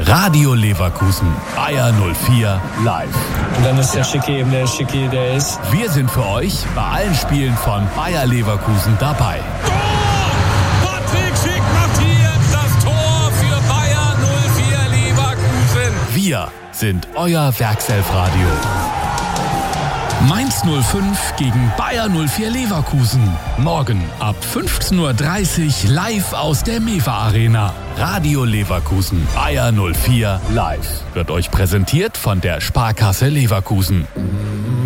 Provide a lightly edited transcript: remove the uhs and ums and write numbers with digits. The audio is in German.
Radio Leverkusen, Bayer 04 live. Und dann ist der Schicki eben der Schicki, der ist. Wir sind für euch bei allen Spielen von Bayer Leverkusen dabei. Tor! Patrick Schick macht hier das Tor für Bayer 04 Leverkusen. Wir sind euer Werkselfradio. Mainz 05 gegen Bayer 04 Leverkusen. Morgen ab 15:30 Uhr live aus der Mewa Arena. Radio Leverkusen, Bayer 04 live. Wird euch präsentiert von der Sparkasse Leverkusen.